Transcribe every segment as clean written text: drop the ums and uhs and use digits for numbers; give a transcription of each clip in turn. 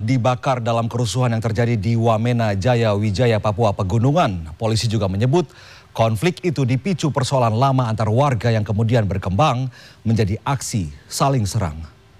dibakar dalam kerusuhan yang terjadi di Wamena, Jaya Wijaya, Papua Pegunungan. Polisi juga menyebut konflik itu dipicu persoalan lama antar warga yang kemudian berkembang menjadi aksi saling serang.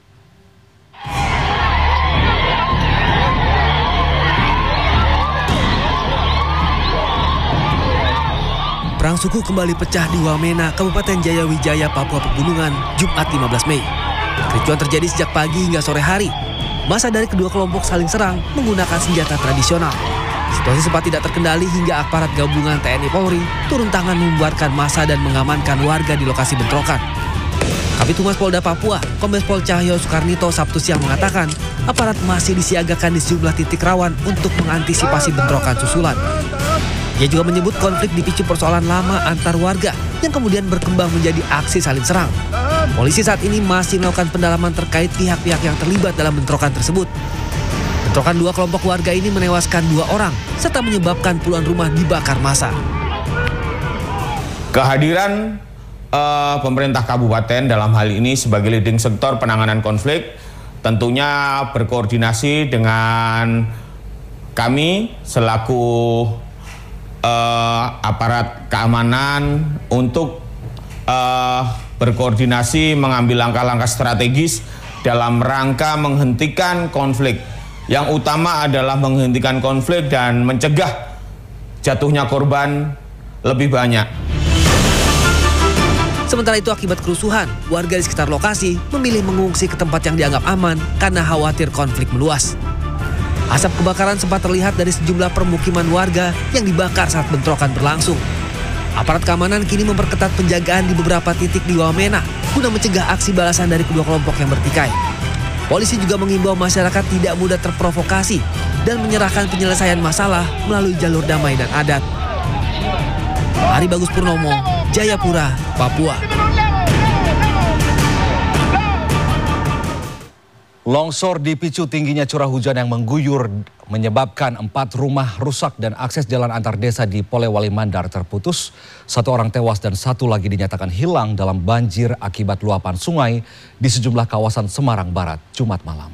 Perang suku kembali pecah di Wamena, Kabupaten Jaya Wijaya, Papua Pegunungan, Jumat 15 Mei. Kericuan terjadi sejak pagi hingga sore hari. Massa dari kedua kelompok saling serang menggunakan senjata tradisional. Situasi sempat tidak terkendali hingga aparat gabungan TNI Polri turun tangan membubarkan massa dan mengamankan warga di lokasi bentrokan. Kabid Humas Polda Papua, Kombes Pol Cahyo Soekarnito Sabtu siang mengatakan aparat masih disiagakan di sejumlah titik rawan untuk mengantisipasi bentrokan susulan. Ia juga menyebut konflik dipicu persoalan lama antar warga yang kemudian berkembang menjadi aksi saling serang. Polisi saat ini masih melakukan pendalaman terkait pihak-pihak yang terlibat dalam bentrokan tersebut. Bentrokan dua kelompok warga ini menewaskan 2 orang serta menyebabkan puluhan rumah dibakar massa. Kehadiran pemerintah kabupaten dalam hal ini sebagai leading sektor penanganan konflik tentunya berkoordinasi dengan kami selaku aparat keamanan untuk berkoordinasi mengambil langkah-langkah strategis dalam rangka menghentikan konflik. Yang utama adalah menghentikan konflik dan mencegah jatuhnya korban lebih banyak. Sementara itu akibat kerusuhan, warga di sekitar lokasi memilih mengungsi ke tempat yang dianggap aman karena khawatir konflik meluas. Asap kebakaran sempat terlihat dari sejumlah permukiman warga yang dibakar saat bentrokan berlangsung. Aparat keamanan kini memperketat penjagaan di beberapa titik di Wamena guna mencegah aksi balasan dari kedua kelompok yang bertikai. Polisi juga mengimbau masyarakat tidak mudah terprovokasi dan menyerahkan penyelesaian masalah melalui jalur damai dan adat. Ari Bagus Purnomo, Jayapura, Papua. Longsor dipicu tingginya curah hujan yang mengguyur menyebabkan 4 rumah rusak dan akses jalan antar desa di Polewali Mandar terputus. 1 orang tewas dan 1 lagi dinyatakan hilang dalam banjir akibat luapan sungai di sejumlah kawasan Semarang Barat Jumat malam.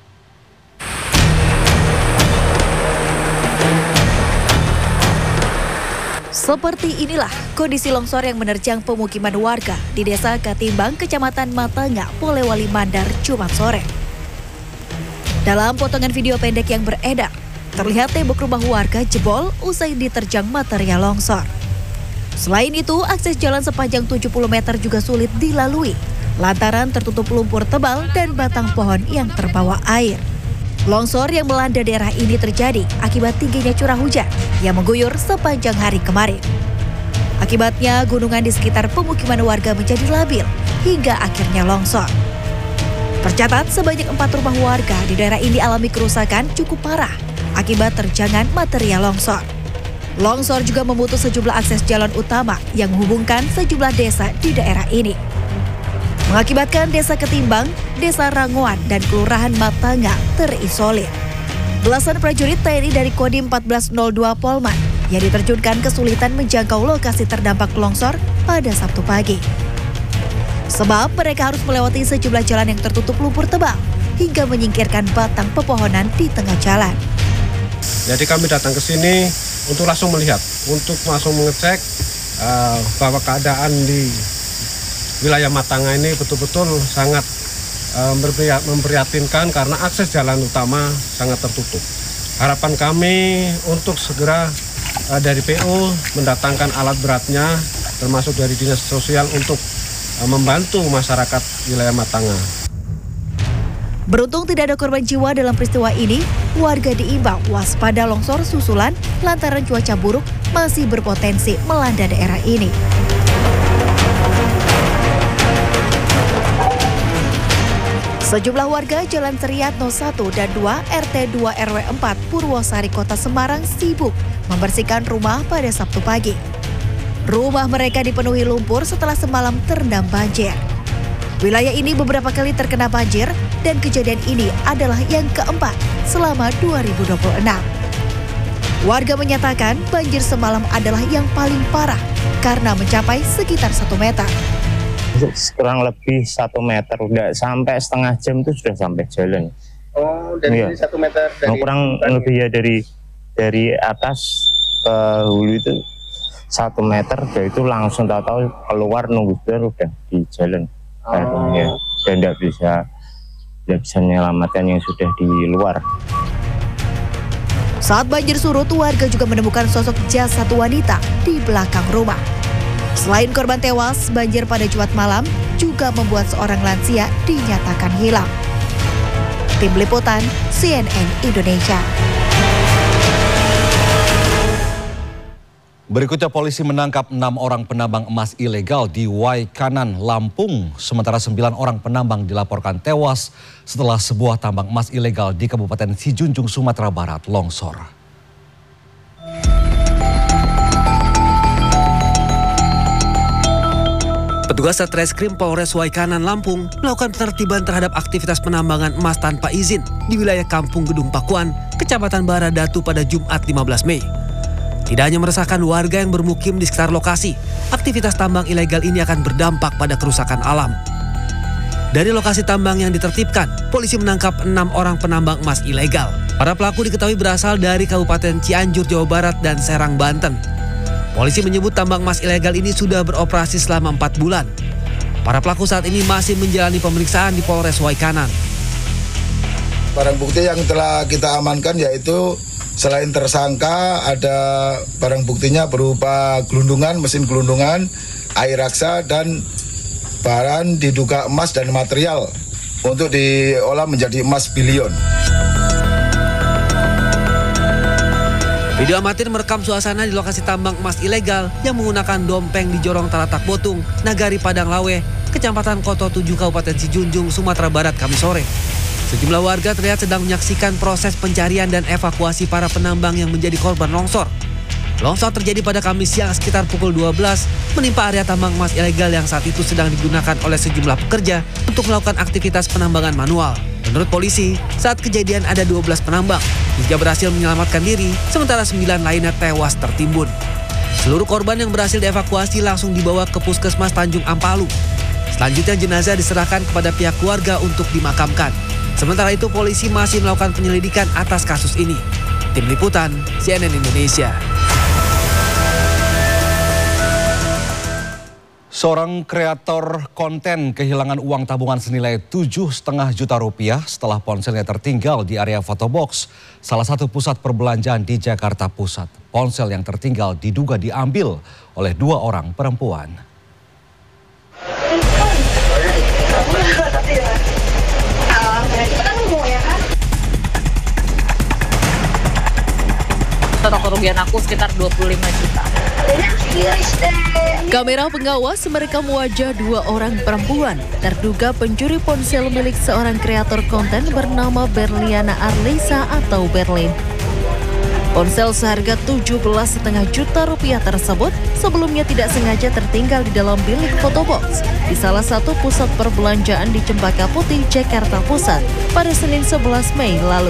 Seperti inilah kondisi longsor yang menerjang pemukiman warga di Desa Katimbang, Kecamatan Matanga, Polewali Mandar Jumat sore. Dalam potongan video pendek yang beredar, terlihat tembok rumah warga jebol usai diterjang material longsor. Selain itu, akses jalan sepanjang 70 meter juga sulit dilalui lantaran tertutup lumpur tebal dan batang pohon yang terbawa air. Longsor yang melanda daerah ini terjadi akibat tingginya curah hujan yang mengguyur sepanjang hari kemarin. Akibatnya, gunungan di sekitar pemukiman warga menjadi labil hingga akhirnya longsor. Tercatat sebanyak 4 rumah warga di daerah ini alami kerusakan cukup parah akibat terjangan material longsor. Longsor juga memutus sejumlah akses jalan utama yang menghubungkan sejumlah desa di daerah ini. Mengakibatkan Desa Ketimbang, Desa Ranguan, dan Kelurahan Matanga terisolir. Belasan prajurit TNI dari Kodim 1402 Polman yang diterjunkan kesulitan menjangkau lokasi terdampak longsor pada Sabtu pagi. Sebab mereka harus melewati sejumlah jalan yang tertutup lumpur tebal hingga menyingkirkan batang pepohonan di tengah jalan. Jadi kami datang ke sini untuk langsung melihat, untuk langsung mengecek bahwa keadaan di wilayah Matanga ini betul-betul sangat memprihatinkan karena akses jalan utama sangat tertutup. Harapan kami untuk segera dari PO mendatangkan alat beratnya termasuk dari Dinas Sosial untuk membantu masyarakat wilayah Matanga. Beruntung tidak ada korban jiwa dalam peristiwa ini, warga diimbau waspada longsor susulan lantaran cuaca buruk masih berpotensi melanda daerah ini. Sejumlah warga Jalan Seriatno 1 dan 2 RT 2 RW 4 Purwosari Kota Semarang sibuk membersihkan rumah pada Sabtu pagi. Rumah mereka dipenuhi lumpur setelah semalam terendam banjir. Wilayah ini beberapa kali terkena banjir dan kejadian ini adalah yang keempat selama 2026. Warga menyatakan banjir semalam adalah yang paling parah karena mencapai sekitar 1 meter. Kurang lebih 1 meter, udah sampai setengah jam itu sudah sampai jalan. dari 1 meter dari kurang lebih ya dari atas ke hulu itu 1 meter, dan itu langsung tahu keluar nunggu udah di jalan. Ya, dan tidak bisa menyelamatkan yang sudah di luar. Saat banjir surut, warga juga menemukan sosok jasad wanita di belakang rumah. Selain korban tewas, banjir pada Jumat malam juga membuat seorang lansia dinyatakan hilang. Tim Liputan CNN Indonesia. Berikutnya polisi menangkap 6 orang penambang emas ilegal di Waikanan, Lampung. Sementara 9 orang penambang dilaporkan tewas setelah sebuah tambang emas ilegal di Kabupaten Sijunjung, Sumatera Barat longsor. Petugas Satreskrim Polres Waikanan, Lampung melakukan penertiban terhadap aktivitas penambangan emas tanpa izin di wilayah Kampung Gedung Pakuan, Kecamatan Baradatu pada Jumat 15 Mei. Tidak hanya meresahkan warga yang bermukim di sekitar lokasi, aktivitas tambang ilegal ini akan berdampak pada kerusakan alam. Dari lokasi tambang yang ditertibkan, polisi menangkap 6 orang penambang emas ilegal. Para pelaku diketahui berasal dari Kabupaten Cianjur, Jawa Barat dan Serang, Banten. Polisi menyebut tambang emas ilegal ini sudah beroperasi selama 4 bulan. Para pelaku saat ini masih menjalani pemeriksaan di Polres Waikanan. Barang bukti yang telah kita amankan yaitu selain tersangka, ada barang buktinya berupa gelundungan, mesin gelundungan, air raksa, dan barang diduga emas dan material untuk diolah menjadi emas bilion. Video amatir merekam suasana di lokasi tambang emas ilegal yang menggunakan dompeng di Jorong Talatak Botung, Nagari Padang Lawe, Kecamatan Koto 7, Kabupaten Sijunjung, Sumatera Barat, Kamis sore. Sejumlah warga terlihat sedang menyaksikan proses pencarian dan evakuasi para penambang yang menjadi korban longsor. Longsor terjadi pada Kamis siang sekitar pukul 12, menimpa area tambang emas ilegal yang saat itu sedang digunakan oleh sejumlah pekerja untuk melakukan aktivitas penambangan manual. Menurut polisi, saat kejadian ada 12 penambang, 3 berhasil menyelamatkan diri, sementara 9 lainnya tewas tertimbun. Seluruh korban yang berhasil dievakuasi langsung dibawa ke Puskesmas Tanjung Ampalu. Selanjutnya jenazah diserahkan kepada pihak keluarga untuk dimakamkan. Sementara itu polisi masih melakukan penyelidikan atas kasus ini. Tim Liputan CNN Indonesia. Seorang kreator konten kehilangan uang tabungan senilai 7,5 juta rupiah setelah ponselnya tertinggal di area fotobox salah satu pusat perbelanjaan di Jakarta Pusat. Ponsel yang tertinggal diduga diambil oleh 2 orang perempuan. Total kerugian aku sekitar 25 juta. Kamera pengawas merekam wajah 2 orang perempuan terduga pencuri ponsel milik seorang kreator konten bernama Berliana Arlisa atau Berlin. Ponsel seharga 17,5 juta rupiah tersebut sebelumnya tidak sengaja tertinggal di dalam bilik fotobox di salah satu pusat perbelanjaan di Cempaka Putih, Jakarta Pusat pada Senin 11 Mei lalu.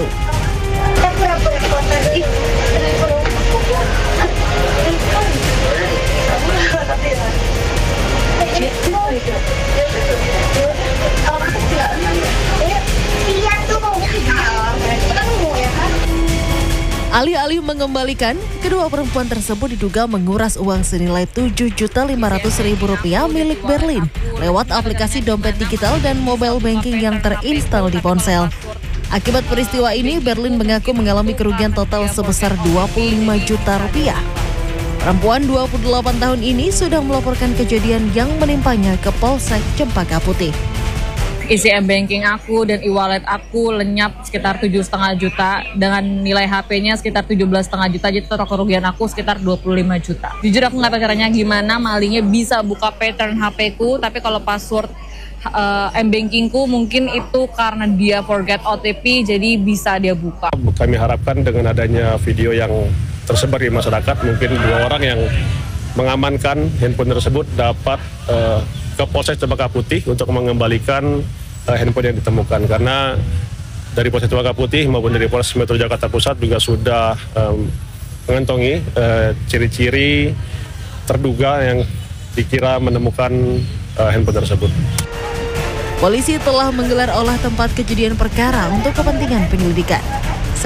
Alih-alih mengembalikan, kedua perempuan tersebut diduga menguras uang senilai Rp7.500.000 milik Berlin lewat aplikasi dompet digital dan mobile banking yang terinstal di ponsel. Akibat peristiwa ini, Berlin mengaku mengalami kerugian total sebesar 25 juta rupiah. Perempuan 28 tahun ini sudah melaporkan kejadian yang menimpanya ke Polsek Cempaka Putih. Isi M-banking aku dan e-wallet aku lenyap sekitar 7,5 juta dengan nilai HP-nya sekitar 17,5 juta, jadi total kerugian aku sekitar 25 juta. Jujur aku nggak tahu caranya gimana malingnya bisa buka pattern HP-ku, tapi kalau password M-bankingku mungkin itu karena dia forget OTP, jadi bisa dia buka. Kami harapkan dengan adanya video yang tersebar di masyarakat, mungkin 2 orang yang mengamankan handphone tersebut dapat ke Polsek Cempaka Putih untuk mengembalikan handphone yang ditemukan, karena dari Polsek Cempaka Putih maupun dari Polres Metro Jakarta Pusat juga sudah mengantongi ciri-ciri terduga yang dikira menemukan handphone tersebut. Polisi telah menggelar olah tempat kejadian perkara untuk kepentingan penyelidikan.